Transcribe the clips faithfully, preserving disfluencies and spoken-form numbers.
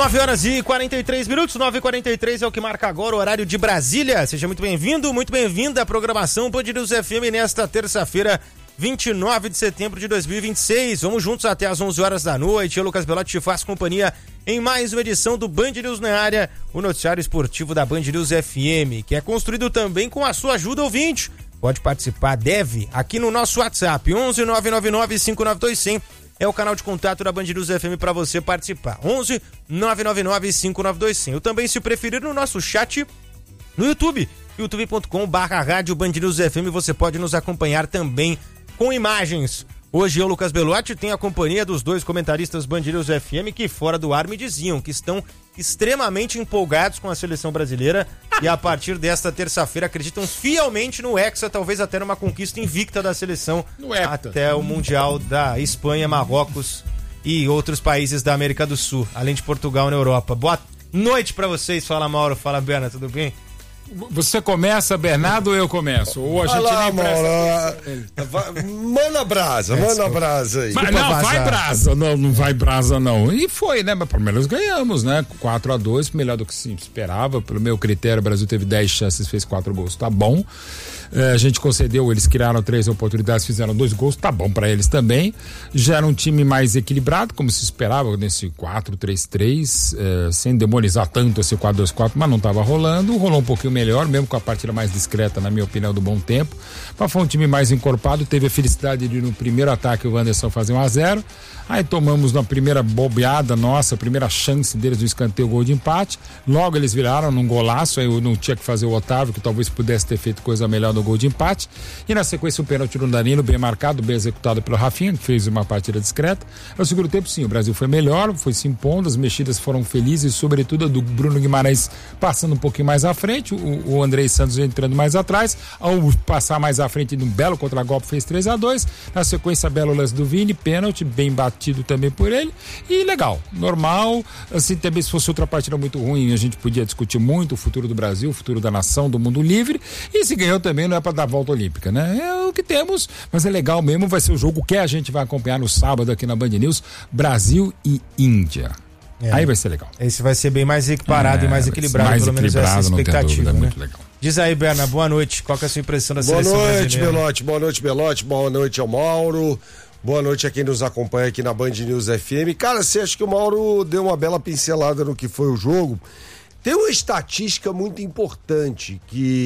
nove horas e quarenta e três minutos, nove e quarenta e três é o que marca agora o horário de Brasília. Seja muito bem-vindo, muito bem-vinda à programação Band News F M nesta terça-feira, vinte e nove de setembro de dois mil e vinte e seis. Vamos juntos até às onze horas da noite. Eu, Lucas Belotti, te faço companhia em mais uma edição do Band News na área, o noticiário esportivo da Band News F M, que é construído também com a sua ajuda, ouvinte. Pode participar, deve, aqui no nosso WhatsApp, onze nove nove nove cinco nove dois zero zero. É o canal de contato da Band News F M para você participar. onze nove nove nove cinco nove dois zero zero. Também, se preferir, no nosso chat no YouTube, youtube ponto com barra rádio Band News F M. Você pode nos acompanhar também com imagens. Hoje eu, Lucas Belotti, tenho a companhia dos dois comentaristas Band News F M que fora do ar me diziam que estão extremamente empolgados com a seleção brasileira e a partir desta terça-feira acreditam fielmente no Hexa, talvez até numa conquista invicta da seleção até o Mundial da Espanha, Marrocos e outros países da América do Sul, além de Portugal na Europa. Boa noite pra vocês. Fala, Mauro. Fala, Berna. Tudo bem? Você começa, Bernardo, ou eu começo? Ou a gente Olá, nem presta... Mauro. Manda brasa, manda brasa aí. Mas não, vai brasa, não, não vai brasa não. E foi, né? Mas pelo menos ganhamos, né? quatro a dois, melhor do que se esperava. Pelo meu critério, o Brasil teve dez chances, fez quatro gols, tá bom. É, a gente concedeu, eles criaram três oportunidades, fizeram dois gols, tá bom pra eles também. Já era um time mais equilibrado, como se esperava, nesse quatro três três, é, sem demonizar tanto esse quatro dois quatro, mas não tava rolando. Rolou um pouquinho melhor, mesmo com a partida mais discreta, na minha opinião, do bom tempo. Mas foi um time mais encorpado, teve a felicidade de no primeiro ataque o Wanderson fazer um a zero. Aí tomamos na primeira bobeada nossa, a primeira chance deles no escanteio, gol de empate. Logo eles viraram num golaço, aí eu não tinha que fazer o Otávio, que talvez pudesse ter feito coisa melhor no gol de empate. E na sequência um pênalti no Danilo, bem marcado, bem executado pelo Rafinha, que fez uma partida discreta. No segundo tempo, sim, o Brasil foi melhor, foi se impondo, as mexidas foram felizes, sobretudo a do Bruno Guimarães passando um pouquinho mais à frente, o, o Andrei Santos entrando mais atrás. Ao passar mais à frente num belo contragolpe, fez três a dois. Na sequência, belo lance do Vini, pênalti, bem batido também por ele, e legal, normal, assim, também se fosse outra partida muito ruim, a gente podia discutir muito o futuro do Brasil, o futuro da nação, do mundo livre, e se ganhou também não é para dar volta olímpica, né? É o que temos, mas é legal mesmo, vai ser o jogo que a gente vai acompanhar no sábado aqui na Band News, Brasil e Índia. É. Aí vai ser legal. Esse vai ser bem mais equiparado é, e mais equilibrado, mais pelo menos essa expectativa, dúvida, né? Muito legal. Diz aí, Berna, boa noite, qual que é a sua impressão da boa seleção noite, brasileira? Belotti, boa noite, Belotti, boa noite ao Mauro. Boa noite a quem nos acompanha aqui na Band News F M. Cara, você acha que o Mauro deu uma bela pincelada no que foi o jogo? Tem uma estatística muito importante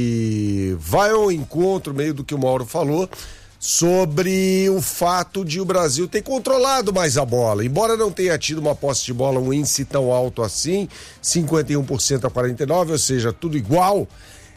que vai ao encontro meio do que o Mauro falou sobre o fato de o Brasil ter controlado mais a bola. Embora não tenha tido uma posse de bola, um índice tão alto assim, cinquenta e um por cento a quarenta e nove por cento, ou seja, tudo igual,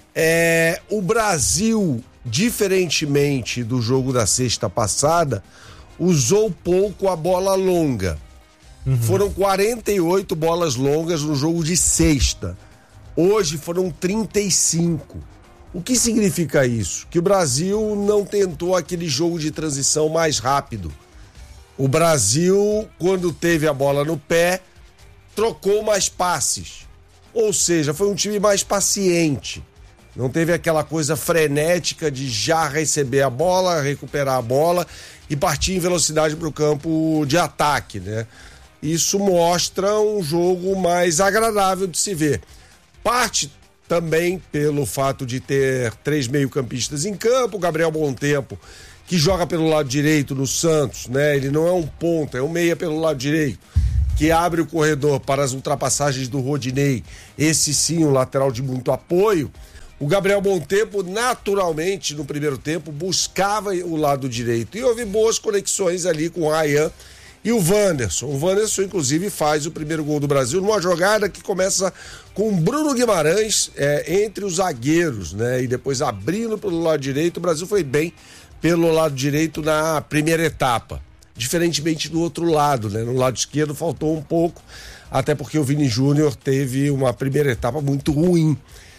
é, o Brasil, diferentemente do jogo da sexta passada, usou pouco a bola longa. Uhum. Foram quarenta e oito bolas longas no jogo de sexta. Hoje foram trinta e cinco. O que significa isso? Que o Brasil não tentou aquele jogo de transição mais rápido. O Brasil, quando teve a bola no pé, trocou mais passes. Ou seja, foi um time mais paciente. Não teve aquela coisa frenética de já receber a bola, recuperar a bola e partir em velocidade para o campo de ataque, né? Isso mostra um jogo mais agradável de se ver. Parte também pelo fato de ter três meio-campistas em campo, o Gabriel Montempo, que joga pelo lado direito no Santos, né? Ele não é um ponta, é um meia pelo lado direito, que abre o corredor para as ultrapassagens do Rodinei. Esse sim, um lateral de muito apoio. O Gabriel Montempo, naturalmente, no primeiro tempo, buscava o lado direito. E houve boas conexões ali com o Ryan e o Wanderson. O Wanderson, inclusive, faz o primeiro gol do Brasil numa jogada que começa com o Bruno Guimarães é, entre os zagueiros, né? E depois abrindo pelo lado direito. O Brasil foi bem pelo lado direito na primeira etapa. Diferentemente do outro lado, né? No lado esquerdo faltou um pouco, até porque o Vini Júnior teve uma primeira etapa muito ruim.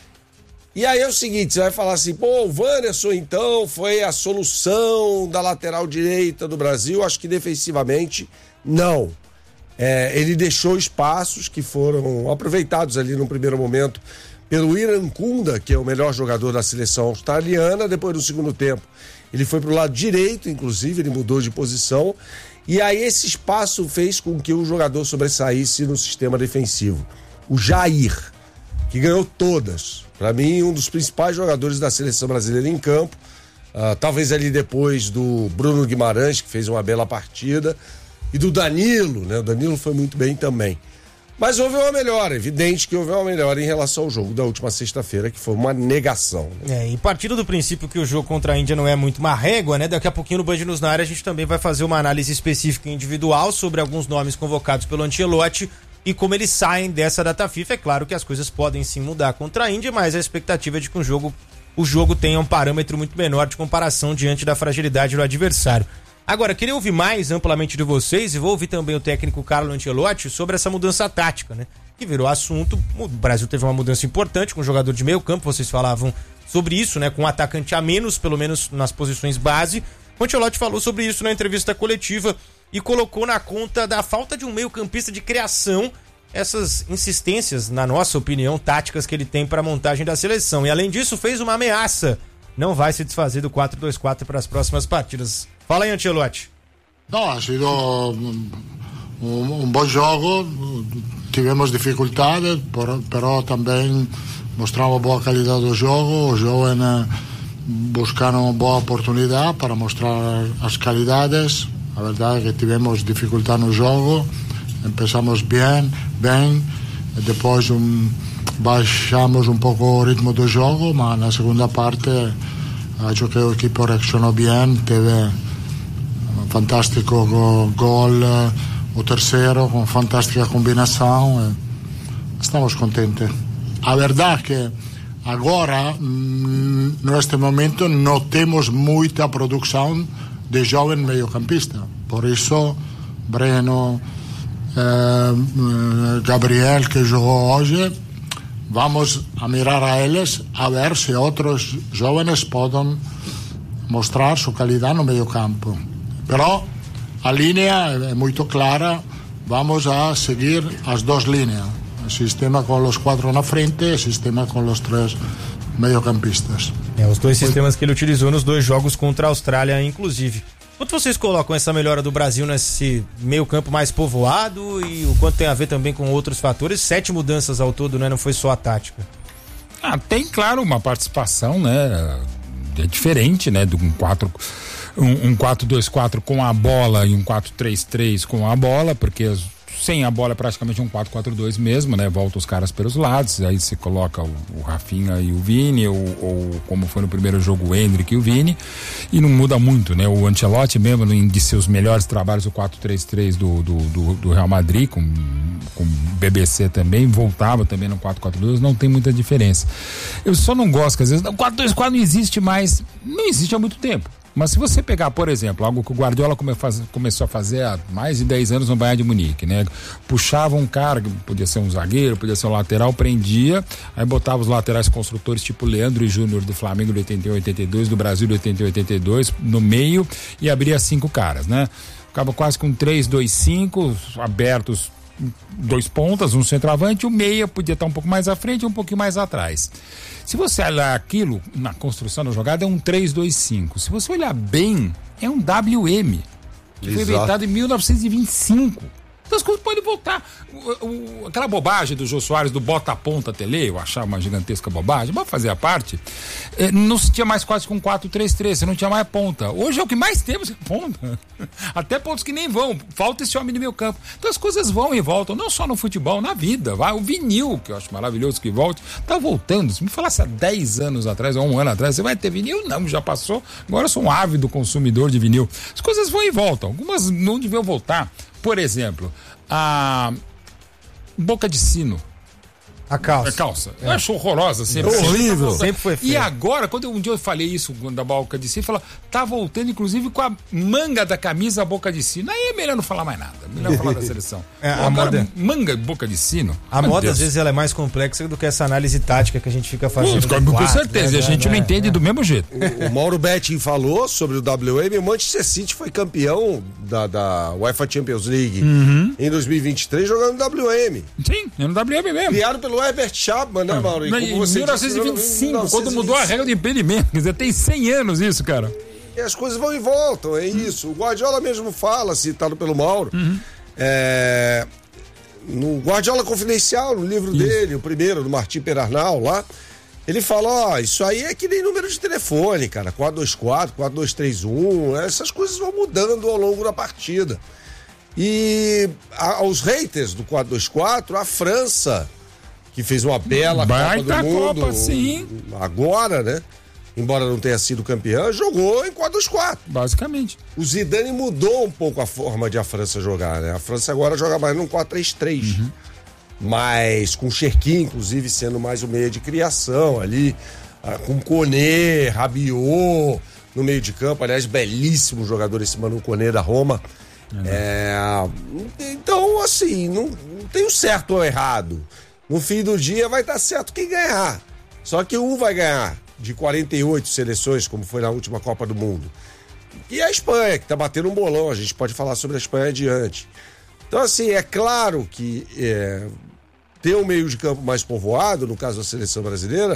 E aí é o seguinte, você vai falar assim, pô, o Wanderson então foi a solução da lateral direita do Brasil? Acho que defensivamente não. É, ele deixou espaços que foram aproveitados ali no primeiro momento pelo Irankunda, que é o melhor jogador da seleção australiana. Depois, no segundo tempo, ele foi pro lado direito, inclusive, ele mudou de posição E aí esse espaço fez com que o jogador sobressaísse no sistema defensivo. O Jair, que ganhou todas. Para mim, um dos principais jogadores da seleção brasileira em campo. Uh, talvez ali depois do Bruno Guimarães, que fez uma bela partida. E do Danilo, né? O Danilo foi muito bem também. Mas houve uma melhora, evidente que houve uma melhora em relação ao jogo da última sexta-feira, que foi uma negação. Né? É, e partindo do princípio que o jogo contra a Índia não é muito uma régua, né? Daqui a pouquinho no Band News na área a gente também vai fazer uma análise específica e individual sobre alguns nomes convocados pelo Ancelotti e como eles saem dessa data FIFA. É claro que as coisas podem sim mudar contra a Índia, mas a expectativa é de que um jogo, o jogo tenha um parâmetro muito menor de comparação diante da fragilidade do adversário. Agora, queria ouvir mais amplamente de vocês e vou ouvir também o técnico Carlo Ancelotti sobre essa mudança tática, né? Que virou assunto. O Brasil teve uma mudança importante com o jogador de meio campo, vocês falavam sobre isso, né? Com um atacante a menos, pelo menos nas posições base. O Ancelotti falou sobre isso na entrevista coletiva e colocou na conta da falta de um meio campista de criação essas insistências, na nossa opinião, táticas que ele tem para a montagem da seleção. E além disso, fez uma ameaça. Não vai se desfazer do quatro dois quatro para as próximas partidas. Fala aí, Ancelotti. No, ha sido un, un buen jogo, tivemos dificultades, pero também mostramos boa qualidade do jogo, os jovens buscaram boa oportunidade para mostrar as qualidades. A verdade é que tivemos dificuldade no jogo, começamos bem, bem, depois um, baixamos um pouco o ritmo do jogo, mas na segunda parte acho que o equipo reaccionou bem, teve fantástico gol, o terceiro com fantástica combinação, estamos contentes. A verdade é que agora, neste momento, não temos muita produção de jovem meio-campista, por isso Breno, eh, Gabriel, que jogou hoje, vamos a mirar a eles a ver se outros jovens podem mostrar sua qualidade no meio-campo. Però a linha é muito clara, vamos a seguir as duas linhas, o sistema com os quatro na frente e o sistema com os três meio-campistas. É, os dois sistemas que ele utilizou nos dois jogos contra a Austrália, inclusive. Quanto vocês colocam essa melhora do Brasil nesse meio-campo mais povoado e o quanto tem a ver também com outros fatores? Sete mudanças ao todo, né? Não foi só a tática. Ah, tem, claro, uma participação, né? É diferente, né? De um quatro um, um quatro dois quatro com a bola e um quatro três três com a bola, porque sem a bola é praticamente um quatro quatro dois mesmo, né? Volta os caras pelos lados, aí se coloca o, o Rafinha e o Vini, ou, ou como foi no primeiro jogo o Endrick e o Vini, e não muda muito, né? O Ancelotti mesmo, um de seus melhores trabalhos, o quatro três três do, do, do, do Real Madrid, com, com B B C também, voltava também no quatro quatro dois, não tem muita diferença. Eu só não gosto que às vezes o quatro dois quatro não existe mais, não existe há muito tempo. Mas se você pegar, por exemplo, algo que o Guardiola come faz, começou a fazer há mais de dez anos no Bayern de Munique, né? Puxava um cara, que podia ser um zagueiro, podia ser um lateral, prendia, aí botava os laterais construtores tipo Leandro e Júnior do Flamengo de oitenta e um, oitenta e dois, do Brasil de oitenta e um, oitenta e dois, no meio, e abria cinco caras, né? Ficava quase com três, dois, cinco, abertos, dois pontas, um centroavante, o meia podia estar um pouco mais à frente e um pouquinho mais atrás. Se você olhar aquilo na construção da jogada, é um três dois cinco. Se você olhar bem, é um W M, que Exato. Foi inventado em mil novecentos e vinte e cinco. Então as coisas podem voltar. O, o, aquela bobagem do Jô Soares do bota a ponta tele, eu achava uma gigantesca bobagem, mas fazer a parte, eh, não se tinha mais quase com quatro três três, você não tinha mais ponta. Hoje é o que mais temos, é ponta. Até pontos que nem vão, falta esse homem no meio campo. Então as coisas vão e voltam, não só no futebol, na vida. Vai. O vinil, que eu acho maravilhoso que volte, tá voltando. Se me falasse há dez anos atrás, ou um ano atrás, você vai ter vinil? Não, já passou. Agora eu sou um ávido consumidor de vinil. As coisas vão e voltam, algumas não deviam voltar. Por exemplo, a boca de sino. A calça. A calça. É. Eu acho horrorosa sempre. É horrível. Sempre foi feio. E agora, quando eu, um dia eu falei isso da boca de sino, falou, tá voltando inclusive com a manga da camisa a boca de sino. Aí é melhor não falar mais nada. Melhor falar da seleção. É, a moda... Manga boca de sino. A moda, Deus. Às vezes, ela é mais complexa do que essa análise tática que a gente fica fazendo. Com, com quatro, certeza. Né? E a gente é, não é, entende é. do mesmo jeito. O, o Mauro Betting falou sobre o W M. O Manchester City foi campeão da, da UEFA Champions League uhum. em dois mil e vinte e três jogando no W M. Sim, é no W M mesmo. Criado pelo Herbert Chapman, né, Mauro? Em mil novecentos e vinte e cinco, quando mudou a regra de impedimento. Quer dizer, tem cem anos isso, cara. E as coisas vão e voltam, é isso. O Guardiola mesmo fala, citado pelo Mauro, uhum. é, no Guardiola Confidencial, no livro isso. dele, o primeiro, do Martim Perarnal, lá, ele fala, ó, isso aí é que nem número de telefone, cara, quatro dois quatro, quatro dois três um, essas coisas vão mudando ao longo da partida. E a, aos haters do quatro dois quatro, a França, que fez uma bela Vai Copa do Mundo, Copa, sim. agora, né? Embora não tenha sido campeã, jogou em quatro dois quatro. Basicamente. O Zidane mudou um pouco a forma de a França jogar, né? A França agora joga mais num quatro três três. Uhum. Mas com o Cherki, inclusive, sendo mais o meio de criação ali, com Koné, Rabiot no meio de campo. Aliás, belíssimo jogador esse Manu Koné da Roma. Uhum. É... Então, assim, não, não tem o certo ou o errado. No fim do dia vai estar certo quem ganhar. Só que um vai ganhar de quarenta e oito seleções, como foi na última Copa do Mundo. E a Espanha, que está batendo um bolão. A gente pode falar sobre a Espanha adiante. Então, assim, é claro que é, ter um meio de campo mais povoado, no caso da seleção brasileira,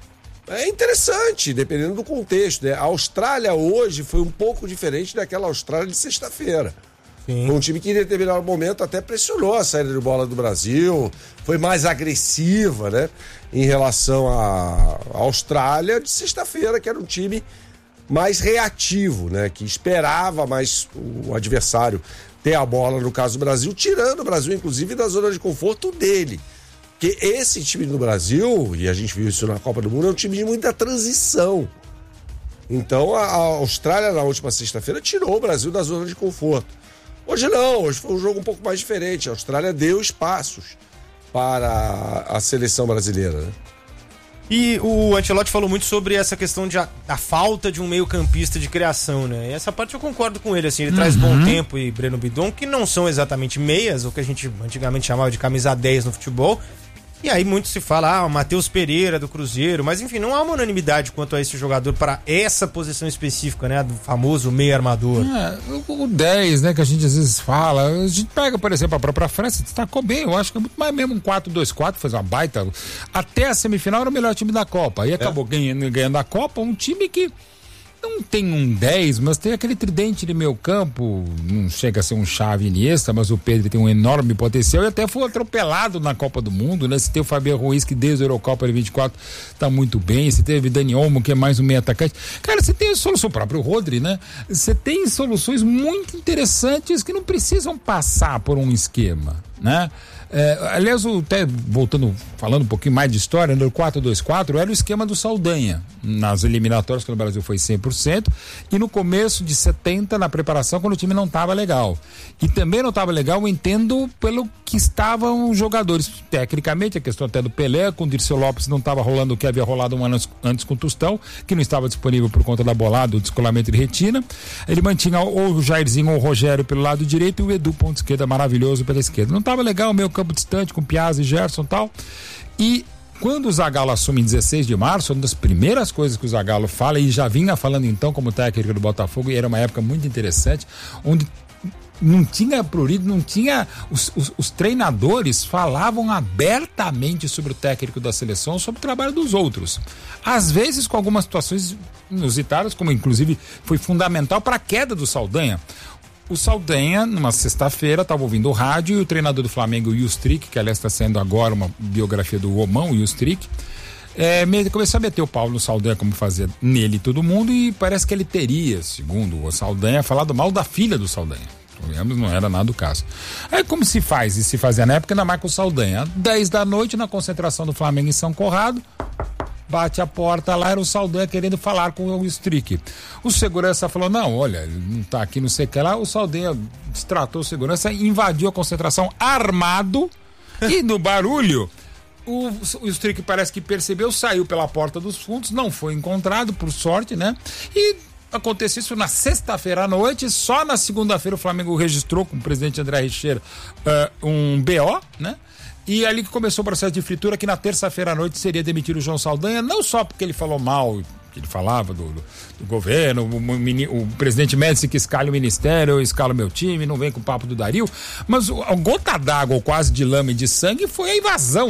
é interessante, dependendo do contexto, né? A Austrália hoje foi um pouco diferente daquela Austrália de sexta-feira. Sim. Foi um time que em determinado momento até pressionou a saída de bola do Brasil, foi mais agressiva, né? Em relação à Austrália de sexta-feira, que era um time mais reativo, né? Que esperava mais o adversário ter a bola, no caso do Brasil, tirando o Brasil, inclusive, da zona de conforto dele. Porque esse time do Brasil, e a gente viu isso na Copa do Mundo, é um time de muita transição. Então a Austrália, na última sexta-feira, tirou o Brasil da zona de conforto. Hoje não, hoje foi um jogo um pouco mais diferente. A Austrália deu espaços para a seleção brasileira, né? E o Ancelotti falou muito sobre essa questão de a, a falta de um meio-campista de criação, né? E essa parte eu concordo com ele, assim, ele uhum. traz Bom Tempo e Breno Bidon, que não são exatamente meias, o que a gente antigamente chamava de camisa dez no futebol. E aí muito se fala, ah, o Matheus Pereira do Cruzeiro, mas enfim, não há uma unanimidade quanto a esse jogador para essa posição específica, né, do famoso meio armador. É, o dez, né, que a gente às vezes fala, a gente pega, por exemplo, a própria França, destacou bem, eu acho que é muito mais mesmo um quatro dois quatro, fez uma baita, até a semifinal era o melhor time da Copa, aí acabou é. ganhando, ganhando a Copa, um time que não tem um dez, mas tem aquele tridente de meio campo, não chega a ser um Xavi Iniesta, mas o Pedro tem um enorme potencial e até foi atropelado na Copa do Mundo, né? Se tem o Fabiano Ruiz, que desde a Eurocopa de vinte e quatro tá muito bem, se teve Dani Olmo, que é mais um meio atacante. Cara, você tem a solução, o próprio Rodri, né? Você tem soluções muito interessantes que não precisam passar por um esquema, né? É, aliás, o, até voltando, falando um pouquinho mais de história, no quatro dois quatro era o esquema do Saldanha nas eliminatórias, quando o Brasil foi cem por cento, e no começo de setenta, na preparação, quando o time não estava legal. E também não estava legal, eu entendo, pelo que estavam os jogadores. Tecnicamente, a questão até do Pelé, com o Dirceu Lopes não estava rolando o que havia rolado um ano antes com o Tostão, que não estava disponível por conta da bolada, do descolamento de retina. Ele mantinha ou o Jairzinho ou o Rogério pelo lado direito e o Edu, ponto esquerda, maravilhoso pela esquerda. Não estava legal o meio campo distante, com Piazza e Gerson e tal. E quando o Zagallo assume em dezesseis de março, uma das primeiras coisas que o Zagallo fala, e já vinha falando então como técnico do Botafogo, e era uma época muito interessante, onde não tinha prurido, não tinha. Os, os, os treinadores falavam abertamente sobre o técnico da seleção, sobre o trabalho dos outros. Às vezes com algumas situações inusitadas, como inclusive foi fundamental para a queda do Saldanha. O Saldanha, numa sexta-feira, estava ouvindo o rádio e o treinador do Flamengo, o Justric, que aliás está sendo agora uma biografia do Romão, o Justric, é, começou a meter o pau no Saldanha, como fazia nele e todo mundo, e parece que ele teria, segundo o Saldanha, falado mal da filha do Saldanha. Não era nada do caso. Aí como se faz, e se fazia na época, ainda mais com o Saldanha. dez da noite, na concentração do Flamengo em São Corrado, bate a porta lá, era o Saldanha querendo falar com o Strick. O segurança falou, não, olha, ele não tá aqui, não sei o que lá. O Saldanha destratou o segurança, invadiu a concentração armado e no barulho o, o Strick parece que percebeu, saiu pela porta dos fundos, não foi encontrado, por sorte, né? E aconteceu isso na sexta-feira à noite, só na segunda-feira o Flamengo registrou com o presidente André Richeira uh, um B O, né? E ali que começou o processo de fritura, que na terça-feira à noite seria demitir o João Saldanha, não só porque ele falou mal, que ele falava do, do, do governo, o, o, o presidente Médici que escala o ministério, eu escalo meu time, não vem com o papo do Dario, mas a gota d'água, ou quase de lama e de sangue, foi a invasão.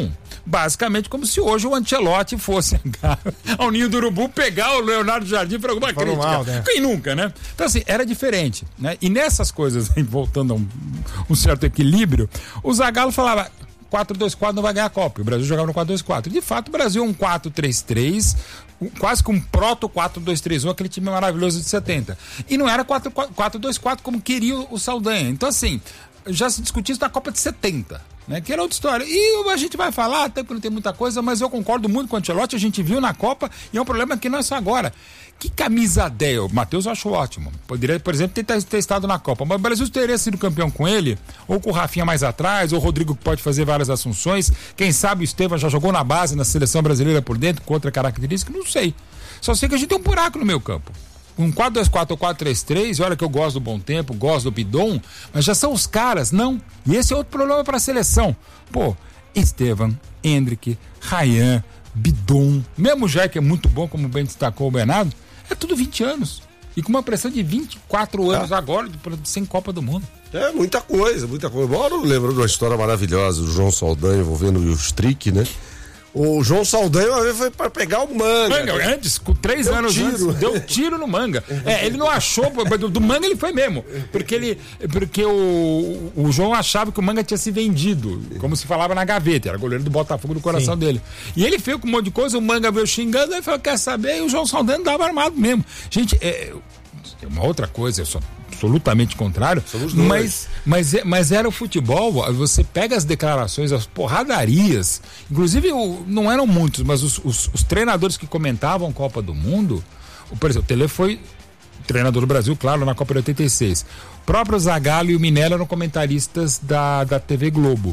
basicamente como se hoje o Ancelotti fosse ao Ninho do Urubu pegar o Leonardo Jardim para alguma Falou crítica. mal, né? Quem nunca, né? Então assim, era diferente, né? E nessas coisas, voltando a um, um certo equilíbrio, o Zagallo falava quatro dois quatro não vai ganhar a Copa. O Brasil jogava no quatro dois quatro. De fato, o Brasil é um quatro três três, quase que um proto quatro dois três um, aquele time maravilhoso de setenta. E não era quatro dois quatro como queria o Saldanha. Então assim, já se discutiu isso na Copa de setenta, né? Que era outra história. E a gente vai falar, até porque não tem muita coisa, mas eu concordo muito com o Ancelotti, a gente viu na Copa, e é um problema que não é só agora. Que camisa dez? O Matheus eu acho ótimo. Poderia, por exemplo, ter, ter estado na Copa. Mas o Brasil teria sido campeão com ele, ou com o Rafinha mais atrás, ou o Rodrigo que pode fazer várias assunções. Quem sabe o Estevam já jogou na base, na seleção brasileira por dentro, com outra característica, não sei. Só sei que a gente tem um buraco no meio campo. Um quatro dois quatro ou quatro três três, olha que eu gosto do Bom Tempo, gosto do Bidon, mas já são os caras, não. E esse é outro problema para a seleção. Pô, Estevam, Hendrick, Ryan, Bidon, mesmo o Jair, que é muito bom, como bem destacou o Bernardo, é tudo vinte anos. E com uma pressão de vinte e quatro anos ah. agora, sem Copa do Mundo. É, muita coisa, muita coisa. Mauro lembrou de uma história maravilhosa do João Saldanha envolvendo o Strick, né? O João Saldanha uma vez foi para pegar o Manga. Manga, né? Antes, com três deu anos tiro. antes, deu tiro no Manga. É, ele não achou, do, do Manga ele foi mesmo. Porque, ele, porque o, o João achava que o Manga tinha se vendido, como se falava na gaveta, era goleiro do Botafogo do coração Sim. dele. E ele fez com um monte de coisa, o Manga veio xingando, aí falou, quer saber? E o João Saldanha dava armado mesmo. Gente, é, é uma outra coisa, eu sou absolutamente contrário, mas, mas, mas era o futebol, você pega as declarações, as porradarias, inclusive não eram muitos, mas os, os, os treinadores que comentavam Copa do Mundo, por exemplo, o Tele foi treinador do Brasil, claro, na Copa de oitenta e seis, o próprio Zagallo e o Minelli eram comentaristas da, da T V Globo.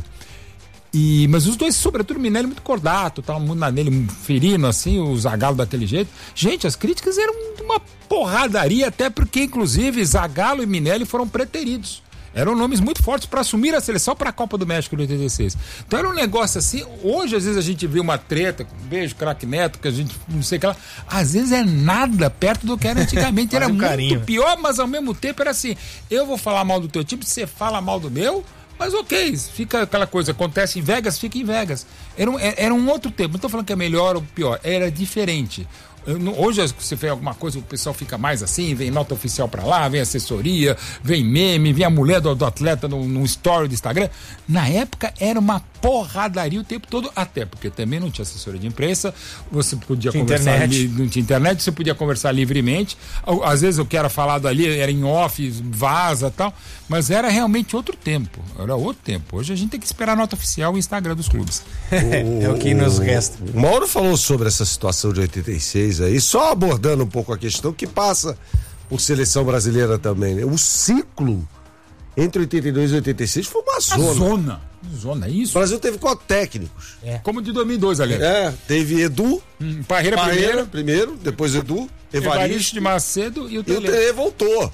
E, mas os dois, sobretudo o Minelli, muito cordato, tava muito nele, ferino assim, o Zagallo daquele jeito. Gente, as críticas eram uma porradaria, até porque, inclusive, Zagallo e Minelli foram preteridos. Eram nomes muito fortes para assumir a seleção para a Copa do México de oitenta e seis. Então era um negócio assim, hoje às vezes a gente vê uma treta, um beijo, craque Neto, que a gente não sei o que lá, às vezes é nada perto do que era antigamente, era um muito carinho. Pior, mas ao mesmo tempo era assim, eu vou falar mal do teu time, você fala mal do meu, mas ok, fica aquela coisa, acontece em Vegas, fica em Vegas. Era um, era um outro tempo, não estou falando que é melhor ou pior, era diferente. Hoje você vê alguma coisa, o pessoal fica mais assim, vem nota oficial pra lá, vem assessoria, vem meme, vem a mulher do, do atleta no, no story do Instagram. Na época era uma porradaria o tempo todo, até porque também não tinha assessoria de imprensa, você podia tinha conversar ali, não tinha internet, você podia conversar livremente, às vezes o que era falado ali era em off, vaza e tal, mas era realmente outro tempo, era outro tempo. Hoje a gente tem que esperar a nota oficial e Instagram dos clubes. É o que nos resta. O Mauro falou sobre essa situação de oitenta e seis aí, só abordando um pouco a questão que passa por seleção brasileira também, né? O ciclo entre oitenta e dois e oitenta e seis foi uma zona. A zona. Zona, isso. O Brasil teve quatro técnicos. É. Como de dois mil e dois, aliás. É, teve Edu, hum, Parreira, Parreira primeiro, primeiro, depois Edu, Evaristo, Evaristo de Macedo e o Tele. E o Tele voltou.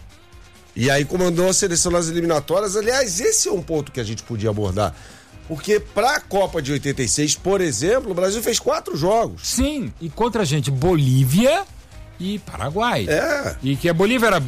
E aí comandou a seleção nas eliminatórias. Aliás, esse é um ponto que a gente podia abordar. Porque para a Copa de oitenta e seis, por exemplo, o Brasil fez quatro jogos. Sim, e contra a gente, Bolívia e Paraguai. É. E que a Bolívia era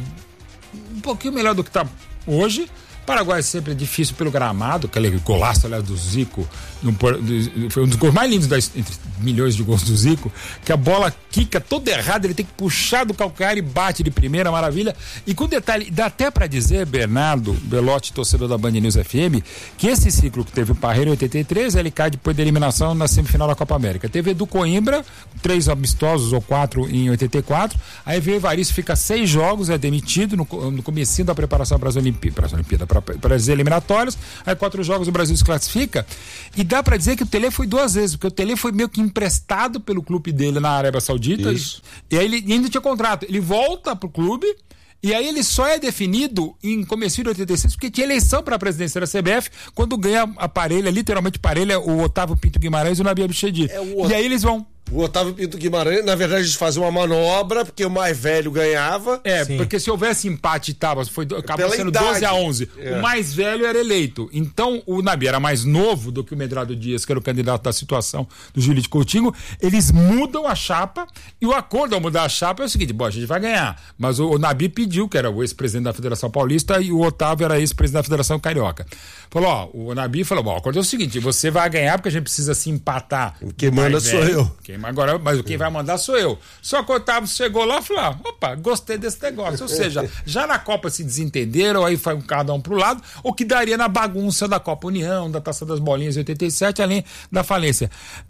um pouquinho melhor do que está hoje. Paraguai sempre é difícil pelo gramado, aquele golaço, aliás, do Zico, no, do, foi um dos gols mais lindos das, entre milhões de gols do Zico, que a bola quica toda errada, ele tem que puxar do calcanhar e bate de primeira, maravilha. E com detalhe, dá até pra dizer, Bernardo Belotti, torcedor da Band News F M, que esse ciclo que teve o Parreira em oitenta e três, ele cai depois da eliminação na semifinal da Copa América. Teve Edu Coimbra, três amistosos ou quatro em oitenta e quatro, aí veio Evaristo, fica seis jogos, é demitido no, no comecinho da preparação para as Olimpíadas, para as eliminatórias, aí quatro jogos o Brasil se classifica, e dá pra dizer que o Tele foi duas vezes, porque o Tele foi meio que emprestado pelo clube dele na Arábia Saudita, e, e aí ele ainda tinha contrato, ele volta pro clube, e aí ele só é definido em começo de oitenta e seis, porque tinha eleição para a presidência da C B F, quando ganha a parelha, literalmente parelha, o Otávio Pinto Guimarães e o Nabi Abichedi. É o... E aí eles vão. O Otávio Pinto Guimarães, na verdade, eles faziam uma manobra, porque o mais velho ganhava. É, Sim. porque se houvesse empate, tava, foi, acabou Pela sendo idade. doze a onze. É. O mais velho era eleito. Então, o Nabi era mais novo do que o Medrado Dias, que era o candidato da situação do Júlio de Coutinho. Eles mudam a chapa, e o acordo ao mudar a chapa é o seguinte: bom, a gente vai ganhar. Mas o, o Nabi pediu, que era o ex-presidente da Federação Paulista, e o Otávio era ex-presidente da Federação Carioca. Falou, ó, o Nabi falou, bom, o acordo é o seguinte: você vai ganhar porque a gente precisa se empatar. Quem manda sou eu. Quem, agora, mas quem vai mandar sou eu. Só que o Otávio chegou lá e falou, ah, opa, gostei desse negócio. Ou seja, já na Copa se desentenderam, aí foi cada um pro lado, o que daria na bagunça da Copa União, da Taça das Bolinhas de oitenta e sete, além da falência.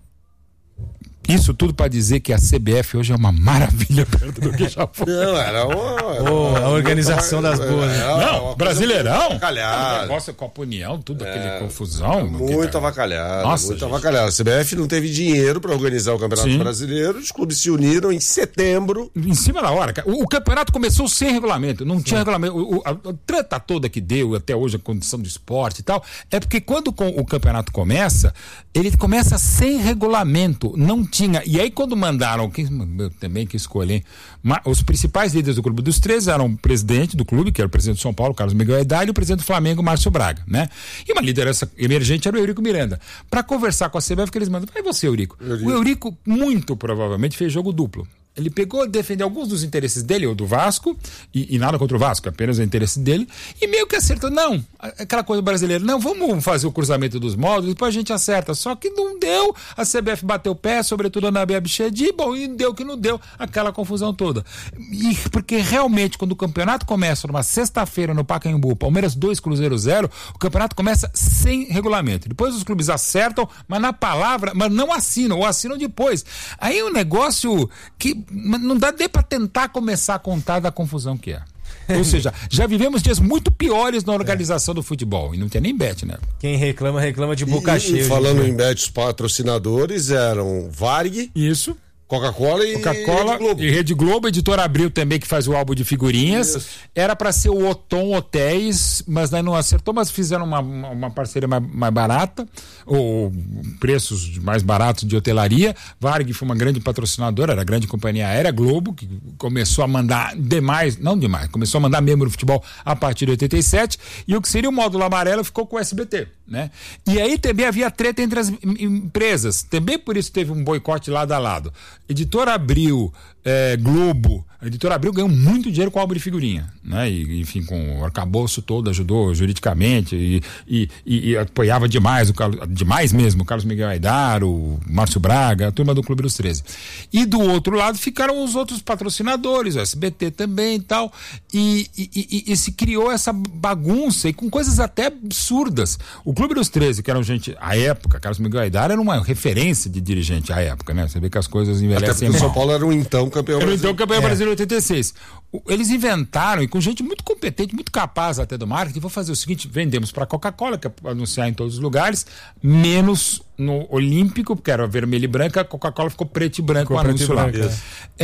Isso tudo para dizer que a C B F hoje é uma maravilha perto do que já foi. Não, era uma. Oh, a organização das boas. Né? Não, Brasileirão. Avacalhado. O negócio com a União, tudo aquele confusão. Muito avacalhado. Nossa, muito gente. avacalhado. A C B F não teve dinheiro para organizar o Campeonato Sim. Brasileiro. Os clubes se uniram em setembro. Em cima da hora, cara. O, o campeonato começou sem regulamento, não tinha regulamento. O, o- a, a treta toda que deu até hoje, a condição do esporte e tal, é porque quando com- o campeonato começa, ele começa sem regulamento, não tinha. E aí quando mandaram, quem, eu também que escolhi, ma- os principais líderes do Clube dos treze eram o presidente do clube, que era o presidente de São Paulo, Carlos Miguel Aidar, e o presidente do Flamengo, Márcio Braga, né? E uma liderança emergente era o Eurico Miranda. Para conversar com a C B F, que eles mandam, vai você, Eurico. Eurico. O Eurico, muito provavelmente, fez jogo duplo. Ele pegou, defendeu alguns dos interesses dele, ou do Vasco, e, e nada contra o Vasco, apenas o interesse dele, e meio que acertou. Não, aquela coisa brasileira, não, vamos fazer o cruzamento dos módulos, depois a gente acerta. Só que não deu, a C B F bateu o pé, sobretudo na Nabi Abichedi, bom, e deu que não deu, aquela confusão toda. E porque realmente, quando o campeonato começa numa sexta-feira no Pacaembu, Palmeiras dois, Cruzeiro zero, o campeonato começa sem regulamento. Depois os clubes acertam, mas na palavra, mas não assinam, ou assinam depois. Aí é um negócio que não dá nem para tentar começar a contar da confusão que é. Ou seja, já vivemos dias muito piores na organização do futebol. E não tem nem bet, né? Quem reclama, reclama de boca E, cheia. e hoje falando em dia. em bet, os patrocinadores eram Varg, Isso. Coca-Cola e Coca-Cola Rede Globo. e Rede Globo, Editora Abril também, que faz o álbum de figurinhas. Isso. Era para ser o Otom Hotéis, mas daí não acertou, mas fizeram uma, uma, uma parceria mais, mais barata, ou preços mais baratos de hotelaria. Varg foi uma grande patrocinadora, era a grande companhia aérea. Globo, que começou a mandar demais, não demais, começou a mandar membro no futebol a partir de oitenta e sete, e o que seria o módulo amarelo ficou com o S B T, né? E aí também havia treta entre as em- empresas, também por isso teve um boicote lado a lado. Editora Abril, eh, Globo, a Editora Abril ganhou muito dinheiro com o álbum de figurinha, né? E, enfim, com o arcabouço todo, ajudou juridicamente e, e, e, e apoiava demais, o Carlos, demais mesmo, o Carlos Miguel Aidar, o Márcio Braga, a turma do Clube dos treze. E do outro lado ficaram os outros patrocinadores, o S B T também e tal, e, e, e, e se criou essa bagunça e com coisas até absurdas. O Clube dos treze, que era gente, à época, Carlos Miguel Aidar era uma referência de dirigente à época, né? Você vê que as coisas Até envelhecem porque o São mal. Paulo era um então campeão Era brasileiro. então campeão brasileiro oitenta e seis. O- Eles inventaram, e com gente muito competente, muito capaz até do marketing, vou fazer o seguinte: vendemos para a Coca-Cola, que é pra anunciar em todos os lugares, menos no Olímpico, porque era vermelho e branco, a Coca-Cola ficou preto e branco Ficou o preto e anúncio lá. branco,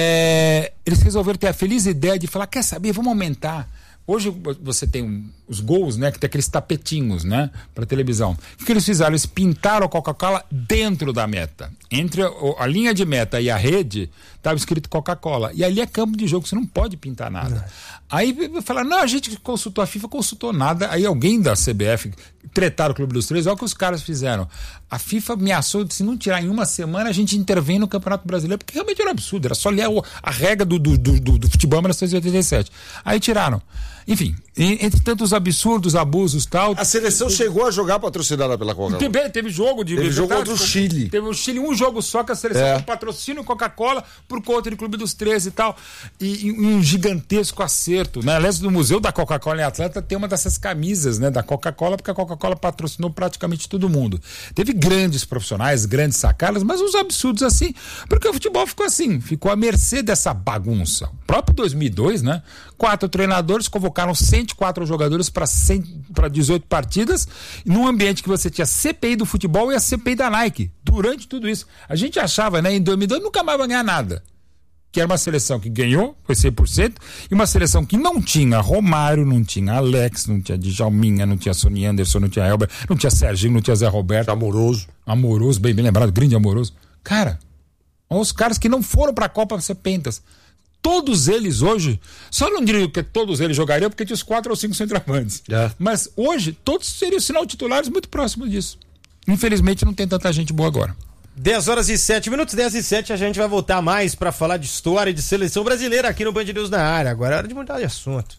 É, eles resolveram ter a feliz ideia de falar, quer saber, vamos aumentar. Hoje você tem um- os gols, né? Que tem aqueles tapetinhos, né? Para televisão. O que eles fizeram? Eles pintaram a Coca-Cola dentro da meta. Entre a, a linha de meta e a rede, estava escrito Coca-Cola. E ali é campo de jogo, você não pode pintar nada. Não. Aí falaram, não, a gente consultou a FIFA, consultou nada. Aí alguém da C B F tretaram o Clube dos treze, olha o que os caras fizeram. A FIFA ameaçou, se não tirar em uma semana, a gente intervém no Campeonato Brasileiro, porque realmente era um absurdo, era só ler a, a regra do, do, do, do futebol em mil novecentos e oitenta e sete. Aí tiraram. Enfim, entre tantos absurdos, abusos e tal. A seleção chegou a jogar patrocinada pela Coca-Cola. Teve, teve jogo de Teve jogo contra o Chile. Teve o Chile, um jogo só que a seleção É. com patrocínio Coca-Cola por conta do Clube dos treze e tal. E, e um gigantesco acerto, né? Aliás, no Museu da Coca-Cola em Atlanta tem uma dessas camisas, né, da Coca-Cola, porque a Coca-Cola patrocinou praticamente todo mundo. Teve grandes profissionais, grandes sacadas, mas uns absurdos assim, porque o futebol ficou assim, ficou à mercê dessa bagunça. O próprio dois mil e dois, né? Quatro treinadores convocaram cento e quatro jogadores para dezoito partidas, num ambiente que você tinha C P I do futebol e a C P I da Nike. Durante tudo isso, a gente achava, né, em dois mil e dois nunca mais vai ganhar nada. Que era uma seleção que ganhou, foi cem por cento, e uma seleção que não tinha Romário, não tinha Alex, não tinha Djalminha, não tinha Sony Anderson, não tinha Elber, não tinha Serginho, não tinha Zé Roberto. Amoroso. Amoroso, bem, bem lembrado, grande Amoroso. Cara, Os caras que não foram pra Copa ser pentas. Todos eles hoje, só não diria que todos eles jogariam porque tinha os quatro ou cinco centroavantes. É. Mas hoje, todos seriam sinal titulares muito próximos disso. Infelizmente não tem tanta gente boa agora. dez horas e sete minutos, dez e sete, a gente vai voltar mais pra falar de história e de seleção brasileira aqui no Band News na área. Agora é hora de mudar de assunto.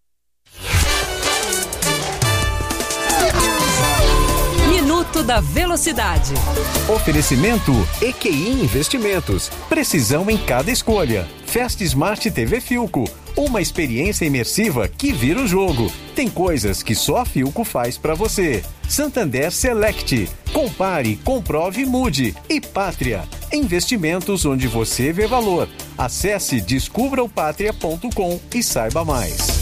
Minuto da Velocidade. Oferecimento E Q I Investimentos. Precisão em cada escolha. Fast Smart T V Filco. Uma experiência imersiva que vira o jogo. Tem coisas que só a Filco faz pra você. Santander Select. Compare, comprove, mude. E Pátria. Investimentos onde você vê valor. Acesse descubra o pátria ponto com e saiba mais.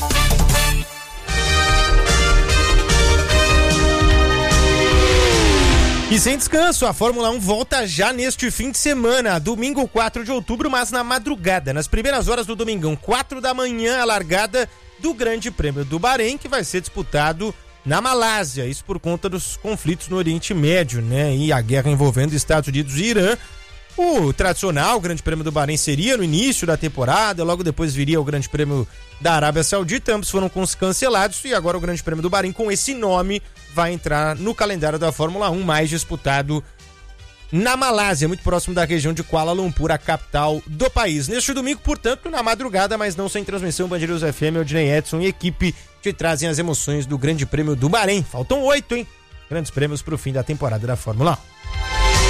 E sem descanso, a Fórmula um volta já neste fim de semana, domingo quatro de outubro, mas na madrugada, nas primeiras horas do domingão, quatro da manhã, a largada do Grande Prêmio do Bahrein, que vai ser disputado na Malásia, isso por conta dos conflitos no Oriente Médio, né, e a guerra envolvendo Estados Unidos e Irã. O tradicional Grande Prêmio do Bahrein seria no início da temporada, logo depois viria o Grande Prêmio da Arábia Saudita, ambos foram cancelados e agora o Grande Prêmio do Bahrein com esse nome vai entrar no calendário da Fórmula um, mais disputado na Malásia, muito próximo da região de Kuala Lumpur, a capital do país. Neste domingo, portanto, na madrugada, mas não sem transmissão, Band News F M, Odinei Edson e equipe te trazem as emoções do Grande Prêmio do Bahrein. Faltam oito, hein? Grandes prêmios para o fim da temporada da Fórmula um.